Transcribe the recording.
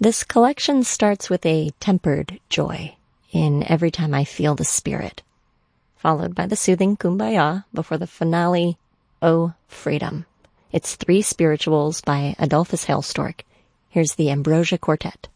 This collection starts with a tempered joy in Every Time I Feel the Spirit, followed by the soothing Kumbaya before the finale, Oh Freedom. It's three spirituals by Adolphus Hailstork. Here's the Ambrosia Quartet.